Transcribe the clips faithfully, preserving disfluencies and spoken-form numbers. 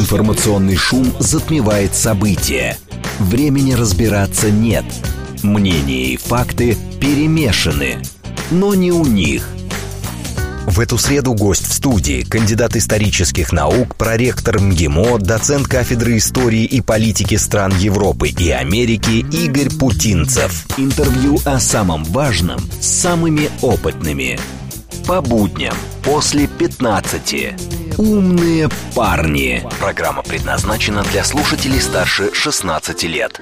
Информационный шум затмевает события. Времени разбираться нет. Мнения и факты перемешаны. Но не у них. В эту среду гость в студии, кандидат исторических наук, проректор МГИМО, доцент кафедры истории и политики стран Европы и Америки Игорь Путинцев. Интервью о самом важном с самыми опытными. По будням после пятнадцати. Умные парни. Программа предназначена для слушателей старше шестнадцати лет.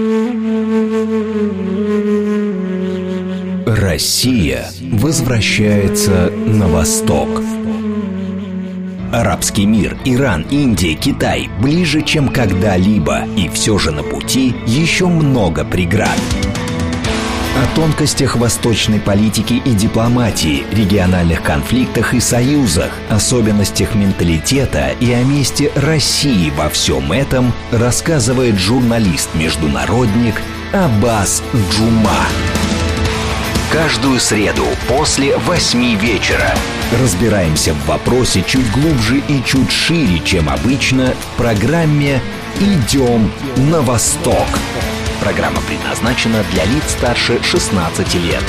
Россия возвращается на восток. Арабский мир, Иран, Индия, Китай ближе, чем когда-либо. И все же на пути еще много преград. О тонкостях восточной политики и дипломатии, региональных конфликтах и союзах, особенностях менталитета и о месте России во всем этом рассказывает журналист-международник Аббас Джума. Каждую среду после восьми вечера разбираемся в вопросе чуть глубже и чуть шире, чем обычно, в программе «Идем на восток». Программа предназначена для лиц старше шестнадцати лет.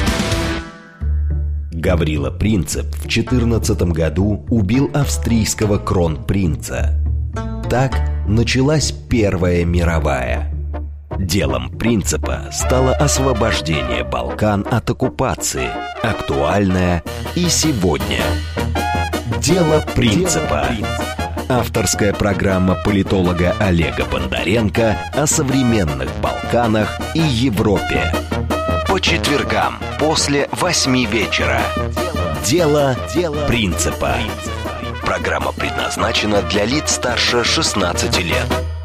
Гаврила Принцип в четырнадцатом году убил австрийского кронпринца. Так началась Первая мировая. Делом Принципа стало освобождение Балкан от оккупации, актуальное и сегодня. Дело Принципа. Авторская программа политолога Олега Бондаренко о современных Балканах и Европе. По четвергам после восьми вечера. Дело Принципа. Программа предназначена для лиц старше шестнадцати лет.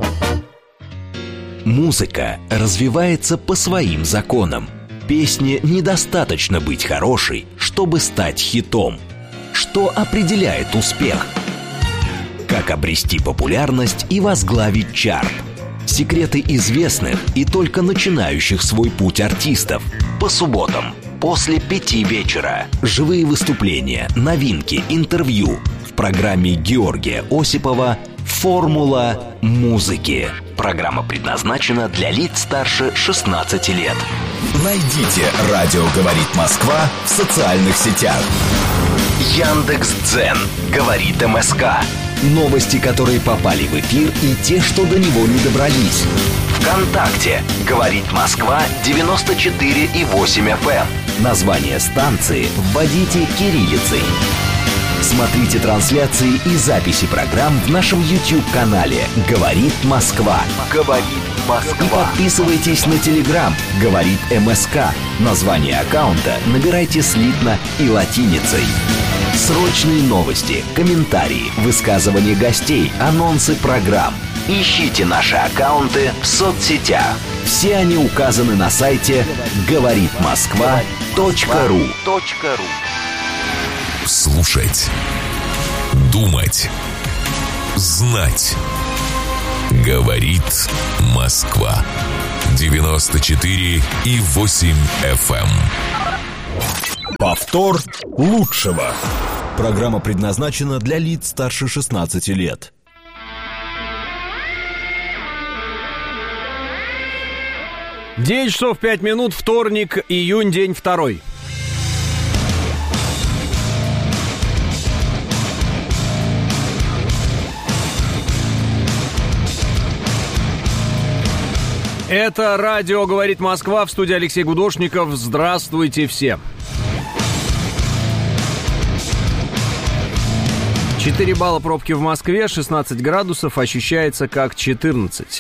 Музыка развивается по своим законам. Песне недостаточно быть хорошей, чтобы стать хитом. Что определяет успех? Как обрести популярность и возглавить чарт? Секреты известных и только начинающих свой путь артистов. По субботам после пяти вечера. Живые выступления, новинки, интервью. В программе Георгия Осипова «Формула музыки». Программа предназначена для лиц старше шестнадцати лет. Найдите «Радио говорит Москва» в социальных сетях. Яндекс.Дзен говорит МСК. Новости, которые попали в эфир, и те, что до него не добрались. ВКонтакте говорит Москва девяносто четыре и восемь эф эм. Название станции вводите кириллицей. Смотрите трансляции и записи программ в нашем YouTube-канале «Говорит Москва». «Говорит Москва». И подписывайтесь на Telegram «Говорит МСК». Название аккаунта набирайте слитно и латиницей. Срочные новости, комментарии, высказывания гостей, анонсы программ. Ищите наши аккаунты в соцсетях. Все они указаны на сайте говорит москва точка ру. Слушать, думать, знать. Говорит Москва. девяносто четыре и восемь эф эм. Повтор лучшего. Программа предназначена для лиц старше шестнадцати лет. девять часов пять минут, вторник, июнь, день второй. Это радио «Говорит Москва», в студии Алексей Гудошников. Здравствуйте все. четыре балла пробки в Москве, шестнадцать градусов, ощущается как четырнадцать.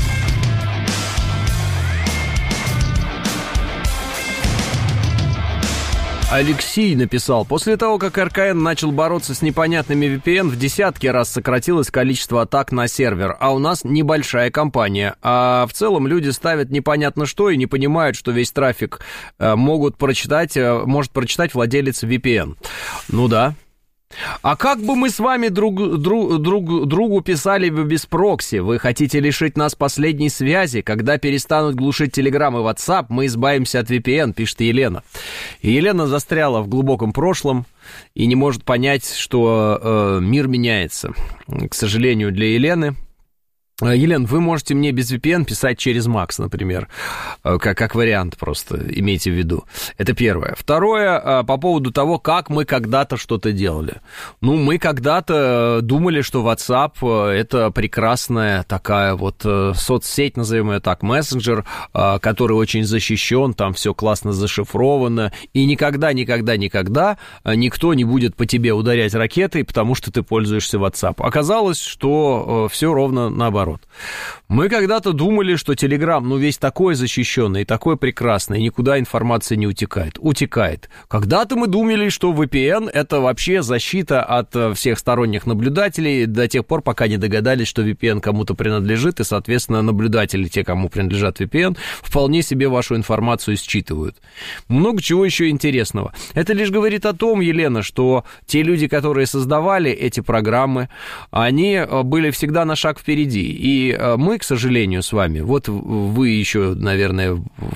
Алексей написал: после того, как эр ка эн начал бороться с непонятными ви пи эн, в десятки раз сократилось количество атак на сервер, а у нас небольшая компания. А в целом люди ставят непонятно что и не понимают, что весь трафик э, могут прочитать, э, может прочитать владелец ви пи эн. Ну да. А как бы мы с вами друг, друг, друг, другу писали бы без прокси? Вы хотите лишить нас последней связи? Когда перестанут глушить Telegram и WhatsApp, мы избавимся от ви пи эн, пишет Елена. И Елена застряла в глубоком прошлом и не может понять, что э, мир меняется. К сожалению, для Елены. Елена, вы можете мне без ви пи эн писать через Макс, например, как, как вариант просто, имейте в виду. Это первое. Второе, по поводу того, как мы когда-то что-то делали. Ну, мы когда-то думали, что WhatsApp — это прекрасная такая вот соцсеть, назовем ее так, мессенджер, который очень защищен, там все классно зашифровано, и никогда, никогда, никогда никто не будет по тебе ударять ракетой, потому что ты пользуешься WhatsApp. Оказалось, что все ровно наоборот. Мы когда-то думали, что Telegram, ну, весь такой защищенный, такой прекрасный, никуда информация не утекает. Утекает. Когда-то мы думали, что ви пи эн — это вообще защита от всех сторонних наблюдателей до тех пор, пока не догадались, что ви пи эн кому-то принадлежит, и, соответственно, наблюдатели, те, кому принадлежат ви пи эн, вполне себе вашу информацию считывают. Много чего еще интересного. Это лишь говорит о том, Елена, что те люди, которые создавали эти программы, они были всегда на шаг впереди. И мы, к сожалению, с вами, вот вы еще, наверное,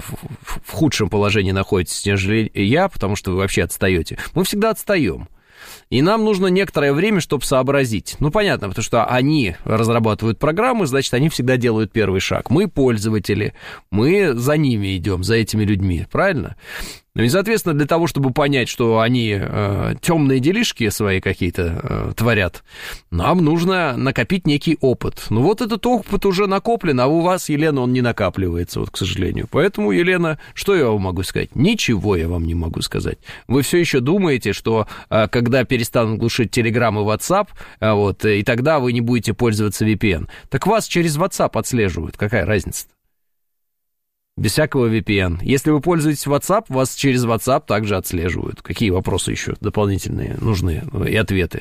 в худшем положении находитесь, нежели я, потому что вы вообще отстаете. Мы всегда отстаем. И нам нужно некоторое время, чтобы сообразить. Ну, понятно, потому что они разрабатывают программы, значит, они всегда делают первый шаг. Мы пользователи, мы за ними идем, за этими людьми, правильно? Ну и, соответственно, для того, чтобы понять, что они э, темные делишки свои какие-то э, творят, нам нужно накопить некий опыт. Ну вот этот опыт уже накоплен, а у вас, Елена, он не накапливается, вот, к сожалению. Поэтому, Елена, что я вам могу сказать? Ничего я вам не могу сказать. Вы все еще думаете, что э, когда перестанут глушить Telegram и WhatsApp, э, вот, и тогда вы не будете пользоваться ви пи эн. Так вас через WhatsApp отслеживают. Какая разница-то? Без всякого ви пи эн. Если вы пользуетесь WhatsApp, вас через WhatsApp также отслеживают. Какие вопросы еще дополнительные нужны и ответы?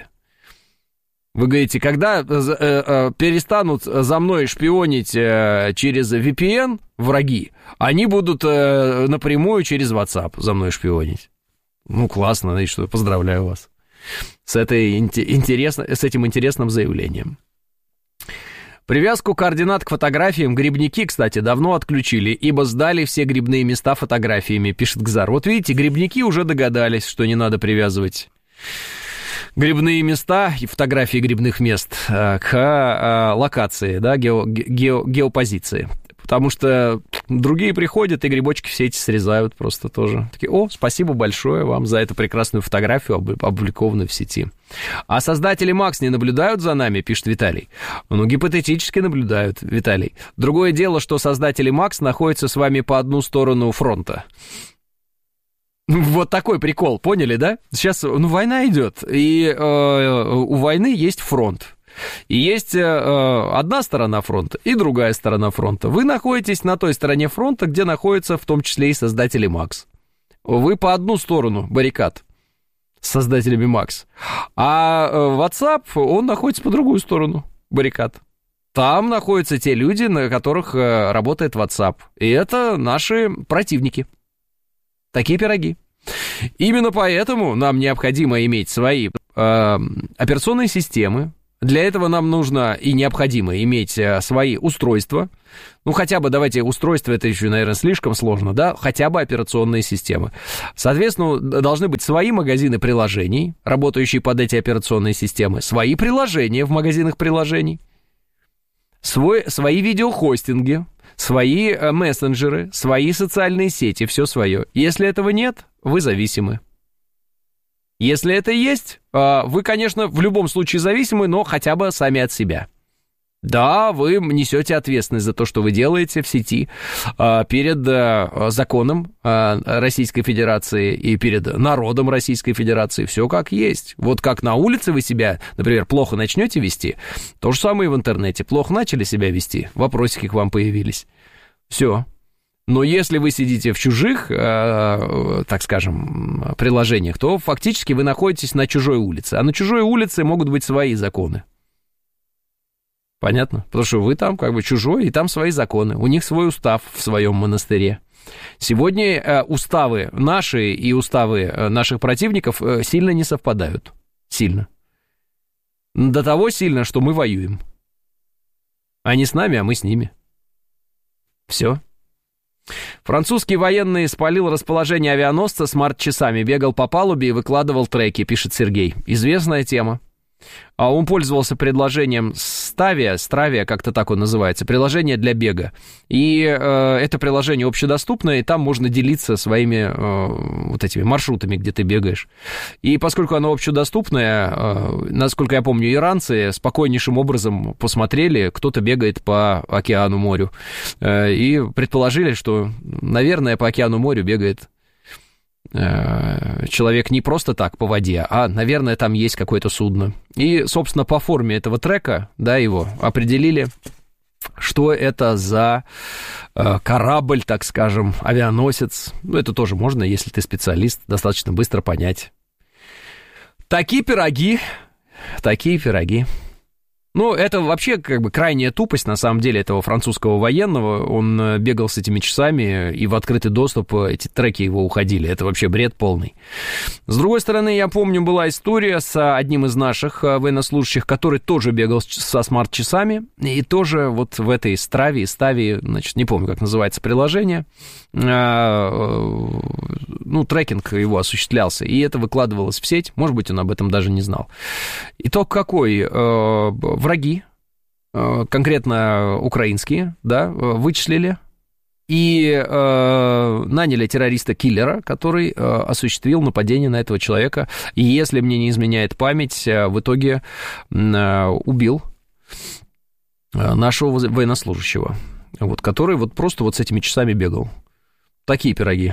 Вы говорите, когда э, э, перестанут за мной шпионить э, через ви пи эн враги, они будут э, напрямую через WhatsApp за мной шпионить. Ну, классно, знаете что, поздравляю вас с, этой, интересно, с этим интересным заявлением. Привязку координат к фотографиям грибники, кстати, давно отключили, ибо сдали все грибные места фотографиями, пишет Гзар. Вот видите, грибники уже догадались, что не надо привязывать грибные места и фотографии грибных мест к локации, да, гео, гео, геопозиции. Потому что другие приходят и грибочки все эти срезают просто тоже. Такие, о, спасибо большое вам за эту прекрасную фотографию, опубликованную в сети. А создатели Макс не наблюдают за нами, пишет Виталий. Ну, гипотетически наблюдают, Виталий. Другое дело, что создатели Макс находятся с вами по одну сторону фронта. Вот такой прикол, поняли, да? Сейчас, ну, война идет, и э, у войны есть фронт. И есть э, одна сторона фронта и другая сторона фронта. Вы находитесь на той стороне фронта, где находятся в том числе и создатели Макс. Вы по одну сторону баррикад с создателями Макс. А WhatsApp, он находится по другую сторону баррикад. Там находятся те люди, на которых работает WhatsApp. И это наши противники. Такие пироги. Именно поэтому нам необходимо иметь свои э, операционные системы. Для этого нам нужно и необходимо иметь свои устройства. Ну, хотя бы, давайте, устройства, это еще, наверное, слишком сложно, да? Хотя бы операционные системы. Соответственно, должны быть свои магазины приложений, работающие под эти операционные системы, свои приложения в магазинах приложений, свой, свои видеохостинги, свои мессенджеры, свои социальные сети, все свое. Если этого нет, вы зависимы. Если это есть, вы, конечно, в любом случае зависимы, но хотя бы сами от себя. Да, вы несете ответственность за то, что вы делаете в сети перед законом Российской Федерации и перед народом Российской Федерации. Все как есть. Вот как на улице вы себя, например, плохо начнете вести, то же самое и в интернете. Плохо начали себя вести, вопросики к вам появились. Все. Но если вы сидите в чужих, э, так скажем, приложениях, то фактически вы находитесь на чужой улице. А на чужой улице могут быть свои законы. Понятно? Потому что вы там как бы чужой, и там свои законы. У них свой устав в своем монастыре. Сегодня э, уставы наши и уставы наших противников э, сильно не совпадают. Сильно. До того сильно, что мы воюем. Они с нами, а мы с ними. Все. Французский военный спалил расположение авианосца смарт-часами, бегал по палубе и выкладывал треки, пишет Сергей. Известная тема. А он пользовался предложением Ставия, Стравия, как-то так он называется, приложение для бега. И э, это приложение общедоступное, и там можно делиться своими э, вот этими маршрутами, где ты бегаешь. И поскольку оно общедоступное, э, насколько я помню, иранцы спокойнейшим образом посмотрели, кто-то бегает по океану, морю, э, и предположили, что, наверное, по океану, морю бегает человек не просто так по воде, а, наверное, там есть какое-то судно. И, собственно, по форме этого трека, да, его определили, что это за э, корабль, так скажем, авианосец. Ну, это тоже можно, если ты специалист, достаточно быстро понять. Такие пироги, такие пироги. Ну, это вообще как бы крайняя тупость, на самом деле, этого французского военного. Он бегал с этими часами, и в открытый доступ эти треки его уходили. Это вообще бред полный. С другой стороны, я помню, была история с одним из наших военнослужащих, который тоже бегал со смарт-часами, и тоже вот в этой Страве, Ставе, значит, не помню, как называется приложение, ну, трекинг его осуществлялся, и это выкладывалось в сеть. Может быть, он об этом даже не знал. Итог какой? Враги, конкретно украинские, да, вычислили и э, наняли террориста-киллера, который э, осуществил нападение на этого человека. И если мне не изменяет память, в итоге э, убил нашего военнослужащего, вот, который вот просто вот с этими часами бегал. Такие пироги.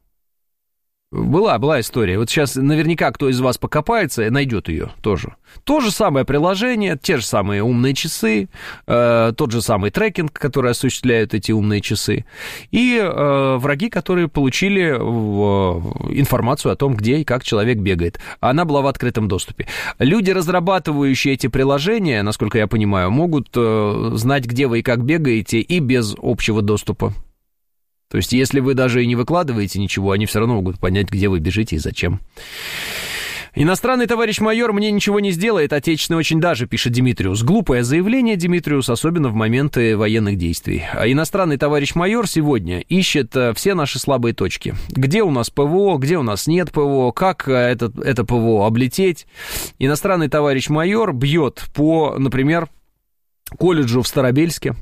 Была, была история. Вот сейчас наверняка кто из вас покопается и найдет ее тоже. То же самое приложение, те же самые умные часы, э, тот же самый трекинг, который осуществляют эти умные часы, и э, враги, которые получили в, информацию о том, где и как человек бегает. Она была в открытом доступе. Люди, разрабатывающие эти приложения, насколько я понимаю, могут э, знать, где вы и как бегаете, и без общего доступа. То есть, если вы даже и не выкладываете ничего, они все равно могут понять, где вы бежите и зачем. Иностранный товарищ майор мне ничего не сделает, отечественный очень даже, пишет Димитриус. Глупое заявление, Димитриус, особенно в моменты военных действий. А иностранный товарищ майор сегодня ищет все наши слабые точки. Где у нас ПВО, где у нас нет ПВО, как это, это ПВО облететь. Иностранный товарищ майор бьет по, например, колледжу в Старобельске.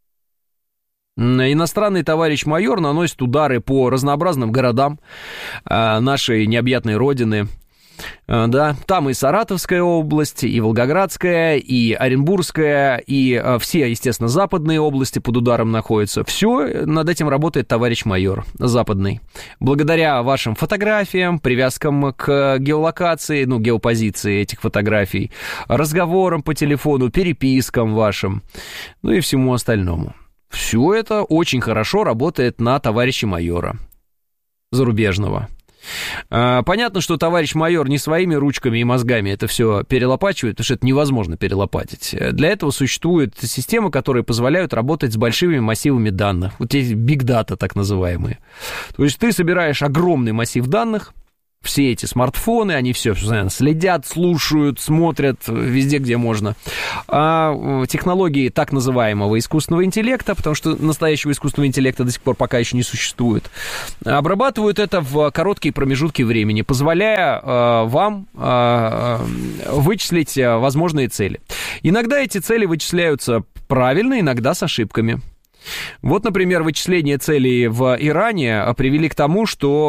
Иностранный товарищ майор наносит удары по разнообразным городам нашей необъятной родины. Да, там и Саратовская область, и Волгоградская, и Оренбургская, и все, естественно, западные области под ударом находятся. Все, над этим работает товарищ майор западный. Благодаря вашим фотографиям, привязкам к геолокации, ну, геопозиции этих фотографий, разговорам по телефону, перепискам вашим, ну и всему остальному. Все это очень хорошо работает на товарища майора зарубежного. Понятно, что товарищ майор не своими ручками и мозгами это все перелопачивает, потому что это невозможно перелопатить. Для этого существуют системы, которые позволяют работать с большими массивами данных. Вот эти big data, так называемые. То есть ты собираешь огромный массив данных, все эти смартфоны, они все постоянно следят, слушают, смотрят везде, где можно. А технологии так называемого искусственного интеллекта, потому что настоящего искусственного интеллекта до сих пор пока еще не существует, обрабатывают это в короткие промежутки времени, позволяя э, вам э, вычислить возможные цели. Иногда эти цели вычисляются правильно, иногда с ошибками. Вот, например, вычисления целей в Иране привели к тому,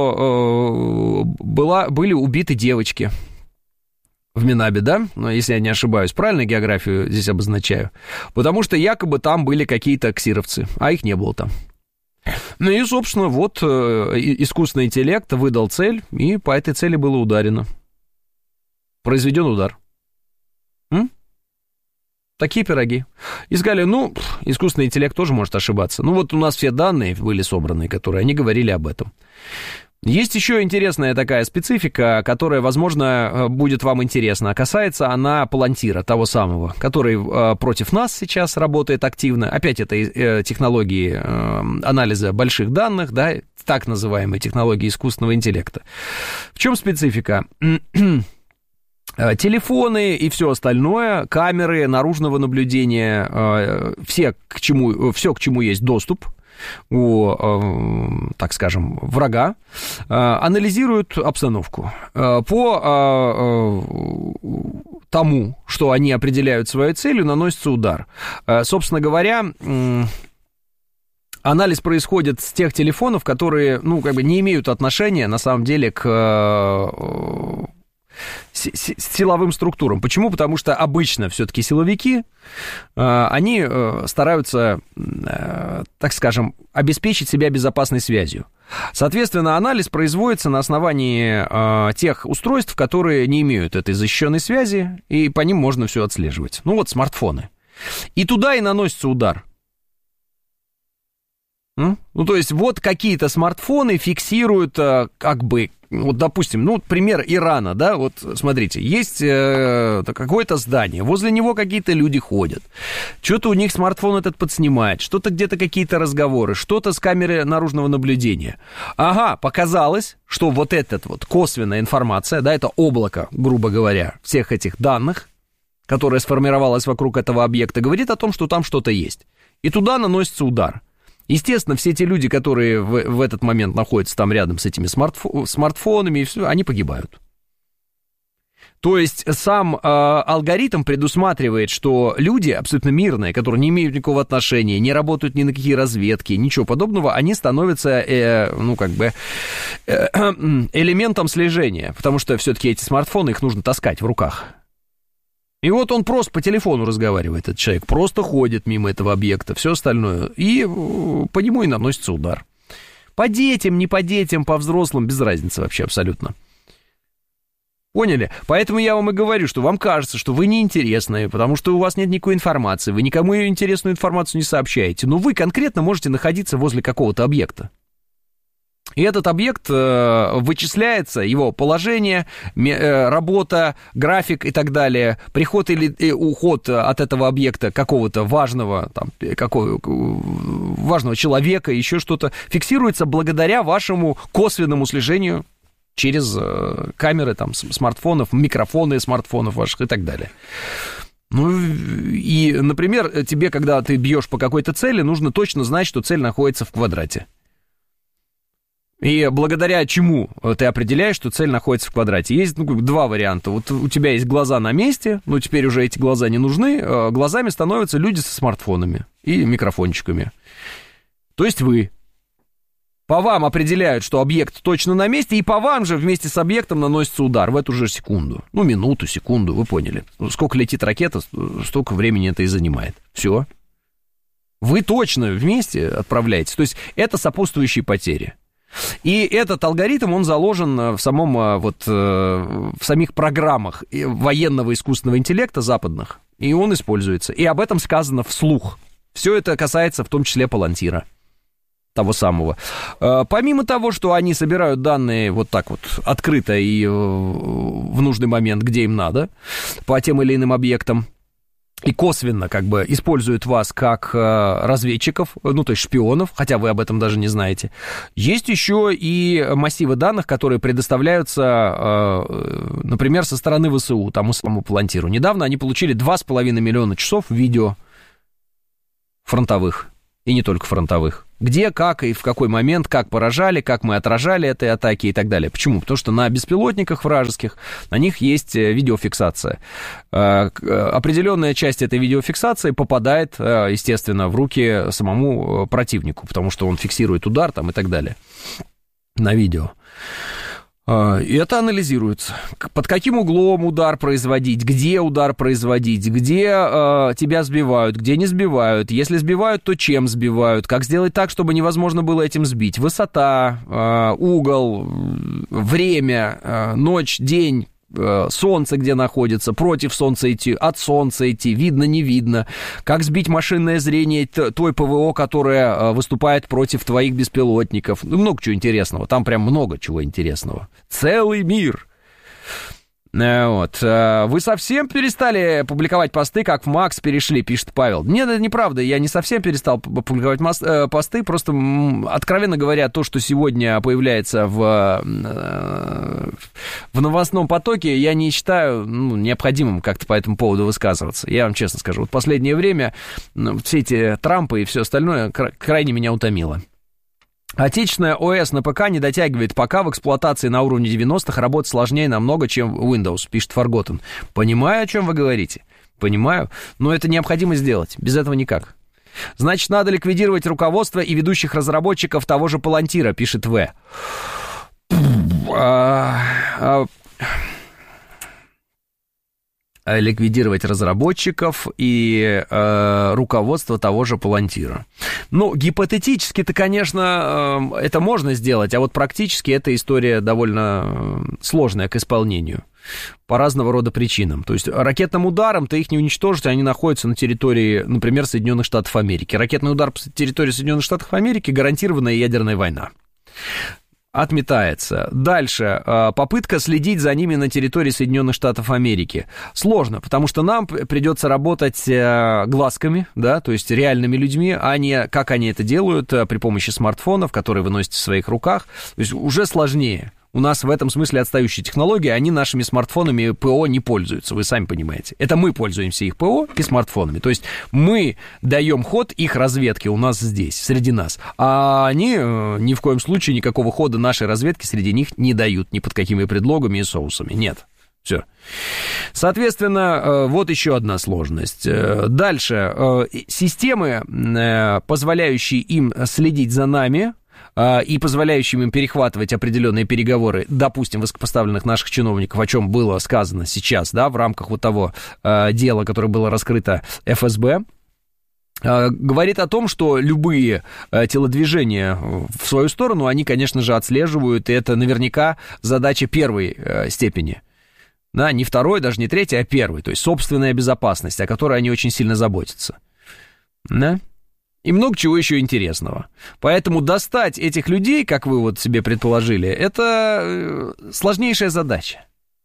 что э, была, были убиты девочки в Минабе, да? Ну, если я не ошибаюсь, правильно географию здесь обозначаю? Потому что якобы там были какие-то ксировцы, а их не было там. Ну и, собственно, вот э, искусственный интеллект выдал цель, и по этой цели было ударено. Произведен удар. М? Такие пироги. И сказали, ну, искусственный интеллект тоже может ошибаться. Ну, вот у нас все данные были собраны, которые они говорили об этом. Есть еще интересная такая специфика, которая, возможно, будет вам интересна. Касается она Палантира, того самого, который против нас сейчас работает активно. Опять это технологии анализа больших данных, да, так называемые технологии искусственного интеллекта. В чем специфика? Телефоны и все остальное, камеры наружного наблюдения, все, к чему, все, к чему есть доступ у, так скажем, врага, анализируют обстановку. По тому, что они определяют своей целью, наносится удар. Собственно говоря, анализ происходит с тех телефонов, которые, ну, как бы не имеют отношения, на самом деле, к силовым структурам. Почему? Потому что обычно все-таки силовики, они стараются, так скажем, обеспечить себя безопасной связью. Соответственно, анализ производится на основании тех устройств, которые не имеют этой защищенной связи, и по ним можно все отслеживать. Ну вот смартфоны. И туда и наносится удар. Ну, то есть вот какие-то смартфоны фиксируют как бы, вот, допустим, ну, пример Ирана, да, вот, смотрите, есть э, какое-то здание, возле него какие-то люди ходят, что-то у них смартфон этот подснимает, что-то где-то какие-то разговоры, что-то с камеры наружного наблюдения. Ага, показалось, что вот эта вот косвенная информация, да, это облако, грубо говоря, всех этих данных, которое сформировалось вокруг этого объекта, говорит о том, что там что-то есть. И туда наносится удар. Естественно, все те люди, которые в, в этот момент находятся там рядом с этими смартфо- смартфонами, и все, они погибают. То есть сам э, алгоритм предусматривает, что люди абсолютно мирные, которые не имеют никакого отношения, не работают ни на какие разведки, ничего подобного, они становятся, э, ну, как бы, э, элементом слежения, потому что все-таки эти смартфоны, их нужно таскать в руках. И вот он просто по телефону разговаривает, этот человек, просто ходит мимо этого объекта, все остальное, и по нему и наносится удар. По детям, не по детям, по взрослым, без разницы вообще абсолютно. Поняли? Поэтому я вам и говорю, что вам кажется, что вы неинтересные, потому что у вас нет никакой информации, вы никому интересную информацию не сообщаете, но вы конкретно можете находиться возле какого-то объекта. И этот объект э, вычисляется, его положение, э, работа, график и так далее, приход или э, уход от этого объекта какого-то важного, там, какого, важного человека, еще что-то, фиксируется благодаря вашему косвенному слежению через э, камеры там, смартфонов, микрофоны смартфонов ваших и так далее. Ну, и, например, тебе, когда ты бьешь по какой-то цели, нужно точно знать, что цель находится в квадрате. И благодаря чему ты определяешь, что цель находится в квадрате? Есть ну, два варианта. Вот у тебя есть глаза на месте, но теперь уже эти глаза не нужны. Глазами становятся люди со смартфонами и микрофончиками. То есть вы. По вам определяют, что объект точно на месте, и по вам же вместе с объектом наносится удар в эту же секунду. Ну, минуту, секунду, вы поняли. Сколько летит ракета, столько времени это и занимает. Все. Вы точно вместе отправляете. То есть это сопутствующие потери. И этот алгоритм, он заложен в самом, вот, в самих программах военного искусственного интеллекта западных, и он используется. И об этом сказано вслух. Все это касается в том числе Палантира, того самого. Помимо того, что они собирают данные вот так вот открыто и в нужный момент, где им надо, по тем или иным объектам, и косвенно как бы используют вас как э, разведчиков, ну, то есть шпионов, хотя вы об этом даже не знаете. Есть еще и массивы данных, которые предоставляются, э, например, со стороны ВСУ, тому самому Палантиру. Недавно они получили два с половиной миллиона часов видео фронтовых, и не только фронтовых. Где, как и в какой момент, как поражали, как мы отражали этой атаки и так далее. Почему? Потому что на беспилотниках вражеских, на них есть видеофиксация. Определенная часть этой видеофиксации попадает, естественно, в руки самому противнику, потому что он фиксирует удар там и так далее на видео. И это анализируется. Под каким углом удар производить, где удар производить, где э, тебя сбивают, где не сбивают. Если сбивают, то чем сбивают, как сделать так, чтобы невозможно было этим сбить. Высота, э, угол, время, э, ночь, день, э, солнце где находится, против солнца идти, от солнца идти, видно, не видно. Как сбить машинное зрение той ПВО, которая э, выступает против твоих беспилотников. Ну, много чего интересного, там прям много чего интересного. Целый мир. Вот. Вы совсем перестали публиковать посты, как в Макс перешли, пишет Павел. Нет, это неправда, я не совсем перестал публиковать посты, просто, откровенно говоря, то, что сегодня появляется в, в новостном потоке, я не считаю ну, необходимым как-то по этому поводу высказываться. Я вам честно скажу, вот в последнее время ну, все эти Трампы и все остальное крайне меня утомило. Отечественная ОС на ПК не дотягивает пока в эксплуатации на уровне девяностых, работать сложнее намного, чем Windows, пишет Forgotten. Понимаю, о чем вы говорите, понимаю, но это необходимо сделать, без этого никак. Значит, надо ликвидировать руководство и ведущих разработчиков того же Palantir, пишет В. Ликвидировать разработчиков и э, руководство того же Palantir. Ну, гипотетически-то, конечно, э, это можно сделать, а вот практически эта история довольно сложная к исполнению по разного рода причинам. То есть ракетным ударом-то их не уничтожить, они находятся на территории, например, Соединенных Штатов Америки. Ракетный удар по территории Соединенных Штатов Америки — гарантированная ядерная война. Отметается. Дальше. Попытка следить за ними на территории Соединенных Штатов Америки. Сложно, потому что нам придется работать глазками, да, то есть реальными людьми, а не как они это делают при помощи смартфонов, которые вы носите в своих руках. То есть уже сложнее. У нас в этом смысле отстающие технологии, они нашими смартфонами ПО не пользуются, вы сами понимаете. Это мы пользуемся их ПО и смартфонами. То есть мы даем ход их разведке у нас здесь, среди нас. А они ни в коем случае никакого хода нашей разведки среди них не дают, ни под какими предлогами и соусами. Нет. Все. Соответственно, вот еще одна сложность. Дальше. Системы, позволяющие им следить за нами, и позволяющим им перехватывать определенные переговоры, допустим, высокопоставленных наших чиновников, о чем было сказано сейчас, да, в рамках вот того э, дела, которое было раскрыто эф эс бэ, э, говорит о том, что любые э, телодвижения в свою сторону, они, конечно же, отслеживают, и это наверняка задача первой э, степени. Да, не второй, даже не третьей, а первой, то есть собственная безопасность, о которой они очень сильно заботятся. Да? И много чего еще интересного. Поэтому достать этих людей, как вы вот себе предположили, это сложнейшая задача.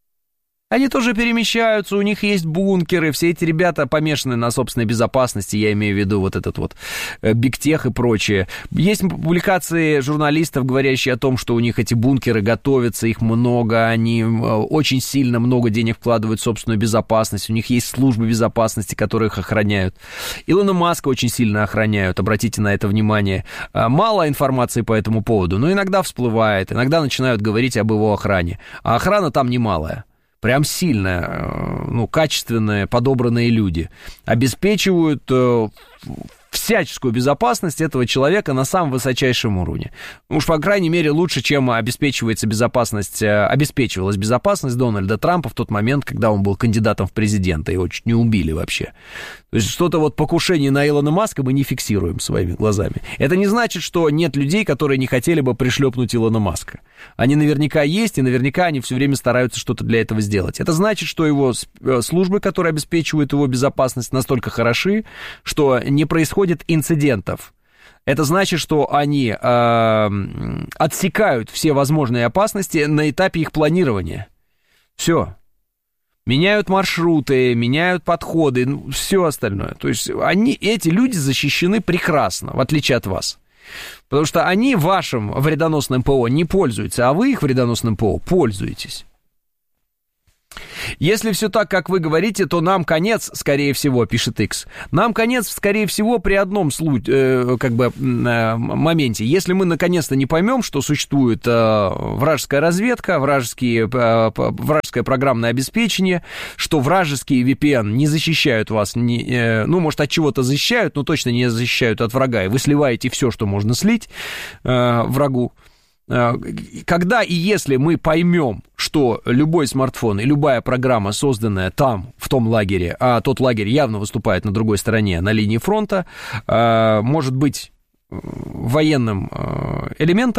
Они тоже перемещаются, у них есть бункеры, все эти ребята помешаны на собственной безопасности, я имею в виду вот этот вот бигтех и прочее. Есть публикации журналистов, говорящие о том, что у них эти бункеры готовятся, их много, они очень сильно много денег вкладывают в собственную безопасность, у них есть службы безопасности, которые их охраняют. Илона Маска очень сильно охраняют, обратите на это внимание. Мало информации по этому поводу, но иногда всплывает, иногда начинают говорить об его охране, а охрана там немалая. Прям сильно, ну, качественные, подобранные люди обеспечивают э, всяческую безопасность этого человека на самом высочайшем уровне. Уж, по крайней мере, лучше, чем обеспечивается безопасность, э, обеспечивалась безопасность Дональда Трампа в тот момент, когда он был кандидатом в президенты, его чуть не убили вообще. То есть что-то вот покушение на Илона Маска мы не фиксируем своими глазами. Это не значит, что нет людей, которые не хотели бы пришлепнуть Илона Маска. Они наверняка есть, и наверняка они все время стараются что-то для этого сделать. Это значит, что его службы, которые обеспечивают его безопасность, настолько хороши, что не происходит инцидентов. Это значит, что они э, отсекают все возможные опасности на этапе их планирования. Все. Меняют маршруты, меняют подходы, ну, все остальное. То есть они, эти люди защищены прекрасно, в отличие от вас. Потому что они вашим вредоносным ПО не пользуются, а вы их вредоносным ПО пользуетесь. Если все так, как вы говорите, то нам конец, скорее всего, пишет X. Нам конец, скорее всего, при одном случае, э, как бы, э, моменте. Если мы наконец-то не поймем, что существует э, вражеская разведка, вражеские, э, вражеское программное обеспечение, что вражеские ви пи эн не защищают вас, не, э, ну, может, от чего-то защищают, но точно не защищают от врага, и вы сливаете все, что можно слить э, врагу. Когда и если мы поймем, что любой смартфон и любая программа, созданная там, в том лагере, а тот лагерь явно выступает на другой стороне, на линии фронта, может быть военным элементом,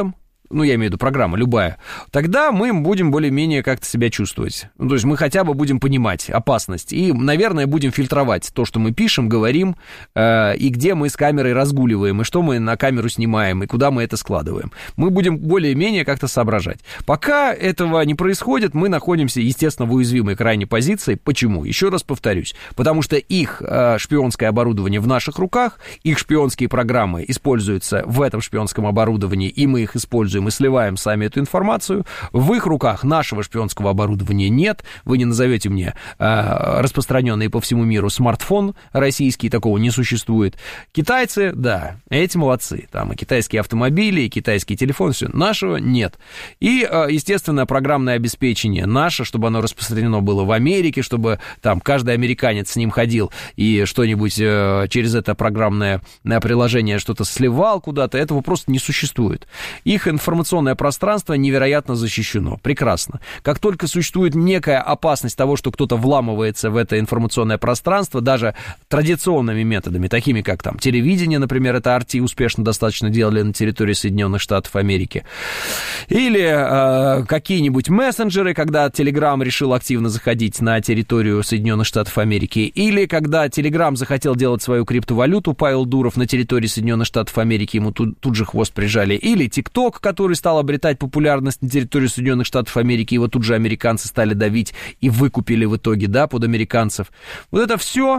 ну, я имею в виду программа любая, тогда мы будем более-менее как-то себя чувствовать. Ну, то есть мы хотя бы будем понимать опасность и, наверное, будем фильтровать то, что мы пишем, говорим, э, и где мы с камерой разгуливаем, и что мы на камеру снимаем, и куда мы это складываем. Мы будем более-менее как-то соображать. Пока этого не происходит, мы находимся, естественно, в уязвимой крайней позиции. Почему? Еще раз повторюсь. Потому что их э, шпионское оборудование в наших руках, их шпионские программы используются в этом шпионском оборудовании, и мы их используем, мы сливаем сами эту информацию. В их руках нашего шпионского оборудования нет. Вы не назовете мне э, распространенный по всему миру смартфон российский, такого не существует. Китайцы, да, эти молодцы. Там и китайские автомобили, и китайский телефон, все. Нашего нет. И, э, естественно, программное обеспечение наше, чтобы оно распространено было в Америке, чтобы там каждый американец с ним ходил и что-нибудь э, через это программное приложение что-то сливал куда-то, этого просто не существует. Их информационное пространство невероятно защищено. Прекрасно. Как только существует некая опасность того, что кто-то вламывается в это информационное пространство, даже традиционными методами, такими как там телевидение, например, это ар ти успешно достаточно делали на территории Соединенных Штатов Америки, или э, какие-нибудь мессенджеры, когда Telegram решил активно заходить на территорию Соединенных Штатов Америки, или когда Telegram захотел делать свою криптовалюту, Павел Дуров на территории Соединенных Штатов Америки, ему тут, тут же хвост прижали, или TikTok, который стал обретать популярность на территории Соединенных Штатов Америки, его тут же американцы стали давить и выкупили в итоге, да, под американцев. Вот это все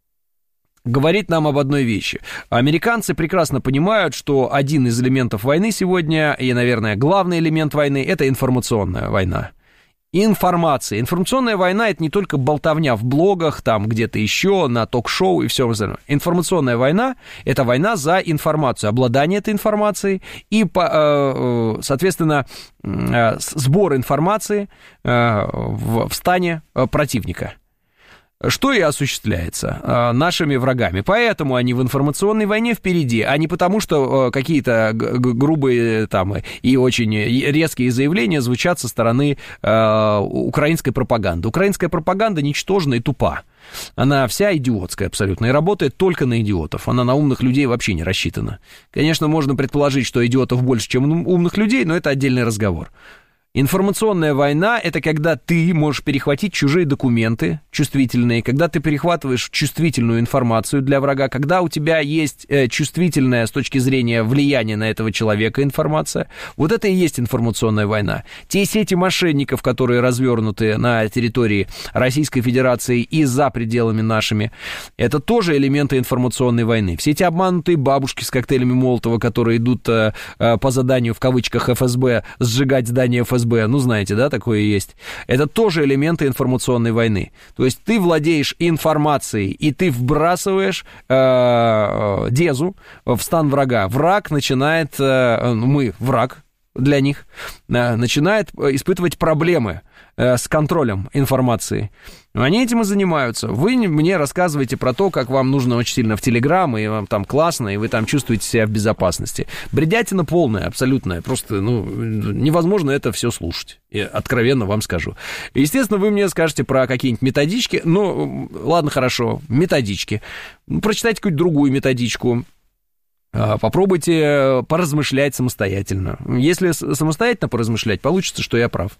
говорит нам об одной вещи. Американцы прекрасно понимают, что один из элементов войны сегодня, и, наверное, главный элемент войны, это информационная война. Информация. Информационная война — это не только болтовня в блогах, там где-то еще, на ток-шоу и все остальное. Информационная война — это война за информацию, обладание этой информацией и, соответственно, сбор информации в стане противника. Что и осуществляется э, нашими врагами. Поэтому они в информационной войне впереди, а не потому, что э, какие-то г- г- грубые там и очень резкие заявления звучат со стороны э, украинской пропаганды. Украинская пропаганда ничтожна и тупа. Она вся идиотская абсолютно и работает только на идиотов. Она на умных людей вообще не рассчитана. Конечно, можно предположить, что идиотов больше, чем умных людей, но это отдельный разговор. Информационная война — это когда ты можешь перехватить чужие документы чувствительные, когда ты перехватываешь чувствительную информацию для врага, когда у тебя есть э, чувствительная с точки зрения влияния на этого человека информация. Вот это и есть информационная война. Те сети мошенников, которые развернуты на территории Российской Федерации и за пределами нашими, это тоже элементы информационной войны. Все эти обманутые бабушки с коктейлями Молотова, которые идут э, э, по заданию, в кавычках, эф эс бэ, сжигать здание эф эс бэ, ну, знаете, да, такое есть. Это тоже элементы информационной войны. То есть ты владеешь информацией, и ты вбрасываешь э, дезу в стан врага. Враг начинает, э, мы, враг для них, э, начинает испытывать проблемы э, с контролем информации. Они этим и занимаются. Вы мне рассказываете про то, как вам нужно очень сильно в Телеграм, и вам там классно, и вы там чувствуете себя в безопасности. Бредятина полная, абсолютная. Просто, ну, невозможно это все слушать. Я откровенно вам скажу. Естественно, вы мне скажете про какие-нибудь методички. Ну, ладно, хорошо, методички. Прочитайте какую-то другую методичку. Попробуйте поразмышлять самостоятельно. Если самостоятельно поразмышлять, получится, что я прав.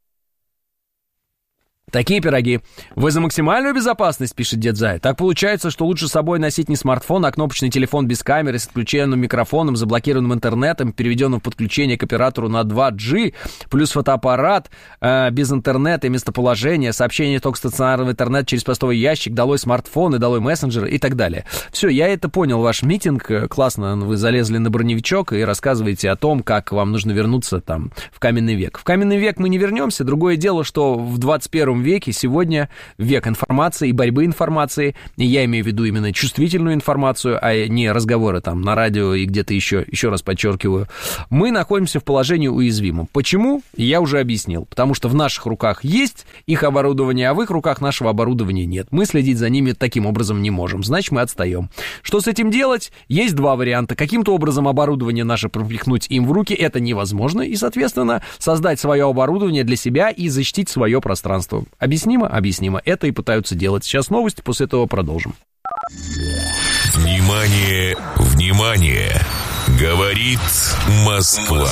Такие пироги. Вы за максимальную безопасность, пишет Дед Зай. Так получается, что лучше с собой носить не смартфон, а кнопочный телефон без камеры, с отключенным микрофоном, заблокированным интернетом, переведенным в подключение к оператору на два джи, плюс фотоаппарат, э, без интернета и местоположения, сообщение только стационарного интернета через постовый ящик, долой смартфоны, долой мессенджеры и так далее. Все, я это понял, ваш митинг. Классно, вы залезли на броневичок и рассказываете о том, как вам нужно вернуться там в каменный век. В каменный век мы не вернемся. Другое дело, что в двадцать первом веке, сегодня век информации и борьбы информации, и я имею в виду именно чувствительную информацию, а не разговоры там на радио и где-то еще, еще раз подчеркиваю, мы находимся в положении уязвимом. Почему? Я уже объяснил. Потому что в наших руках есть их оборудование, а в их руках нашего оборудования нет. Мы следить за ними таким образом не можем. Значит, мы отстаем. Что с этим делать? Есть два варианта. Каким-то образом оборудование наше пропихнуть им в руки, это невозможно, и, соответственно, создать свое оборудование для себя и защитить свое пространство. Объяснимо? Объяснимо. Это и пытаются делать. Сейчас новости, после этого продолжим. Внимание, внимание! Говорит Москва.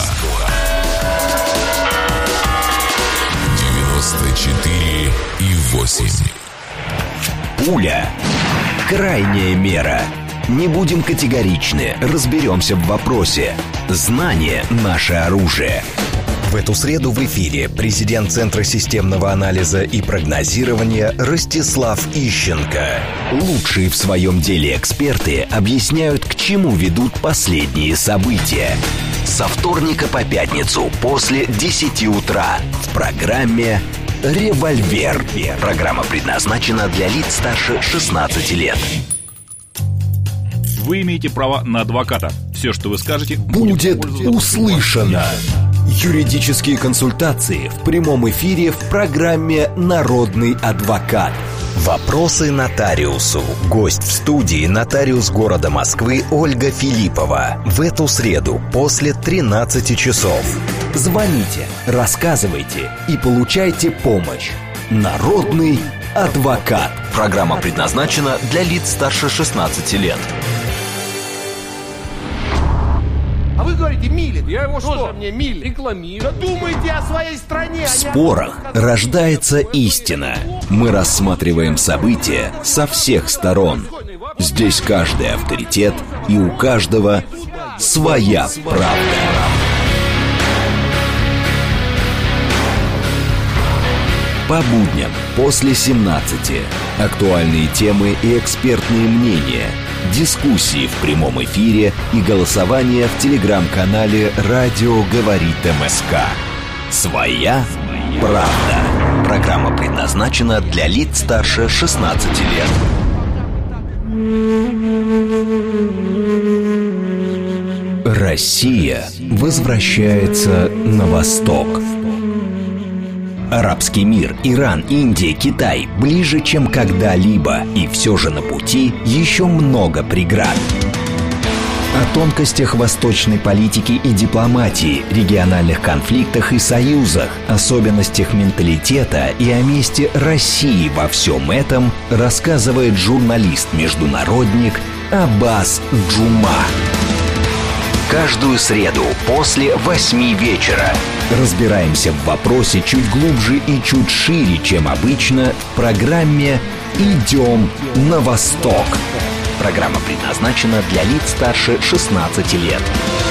девяносто четыре и восемь. Пуля. Крайняя мера. Не будем категоричны, разберемся в вопросе. Знание – наше оружие. В эту среду в эфире президент Центра системного анализа и прогнозирования Ростислав Ищенко. Лучшие в своем деле эксперты объясняют, к чему ведут последние события. Со вторника по пятницу после десяти утра в программе «Револьвер». Программа предназначена для лиц старше шестнадцати лет. Вы имеете право на адвоката. Все, что вы скажете, будет услышано. Юридические консультации в прямом эфире в программе «Народный адвокат». Вопросы нотариусу. Гость в студии — нотариус города Москвы Ольга Филиппова. В эту среду после тринадцати часов. Звоните, рассказывайте и получайте помощь. Народный адвокат. Программа предназначена для лиц старше шестнадцати лет. А вы говорите, Милин. Я его Тоже что? мне Милин. Рекламирую. Да думайте о своей стране. В спорах рождается истина. Мы рассматриваем события со всех сторон. Здесь каждый авторитет, и у каждого своя правда. По будням после семнадцати. Актуальные темы и экспертные мнения. Дискуссии в прямом эфире и голосование в телеграм-канале «Радио говорит МСК». Своя правда. Программа предназначена для лиц старше шестнадцати лет. Россия возвращается на восток. Арабский мир, Иран, Индия, Китай ближе, чем когда-либо, и все же на пути еще много преград. О тонкостях восточной политики и дипломатии, региональных конфликтах и союзах, особенностях менталитета и о месте России во всем этом рассказывает журналист-международник Аббас Джума. Каждую среду после восьми вечера разбираемся в вопросе чуть глубже и чуть шире, чем обычно, в программе «Идем на восток». Программа предназначена для лиц старше шестнадцати лет.